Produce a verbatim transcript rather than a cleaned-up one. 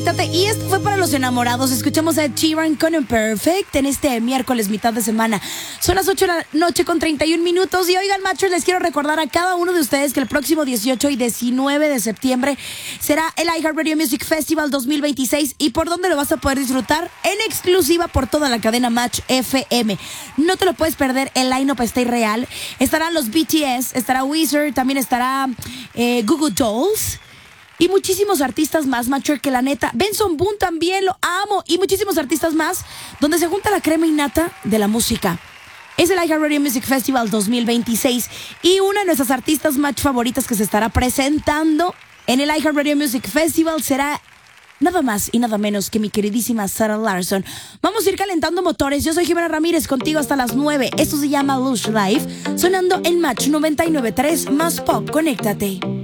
Y esto fue para los enamorados. Escuchamos a Ed Sheeran con Imperfect en este miércoles, mitad de semana. Son las ocho de la noche con treinta y un minutos. Y oigan, machos, les quiero recordar a cada uno de ustedes que el próximo dieciocho y diecinueve de septiembre será el iHeartRadio Music Festival dos mil veintiséis. ¿Y por dónde lo vas a poder disfrutar? En exclusiva por toda la cadena Match F M. No te lo puedes perder, el line-up está irreal. Estarán los B T S, estará Weezer, también estará eh, Goo Goo Dolls. Y muchísimos artistas más, macho, que la neta. Benson Boone también, lo amo. Y muchísimos artistas más, donde se junta la crema innata de la música. Es el iHeartRadio Music Festival dos mil veintiséis. Y una de nuestras artistas más favoritas que se estará presentando en el iHeartRadio Music Festival será nada más y nada menos que mi queridísima Sarah Larsson. Vamos a ir calentando motores. Yo soy Jimena Ramírez, contigo hasta las nueve. Esto se llama Lush Life, sonando en Match noventa y nueve punto tres más Pop. Conéctate.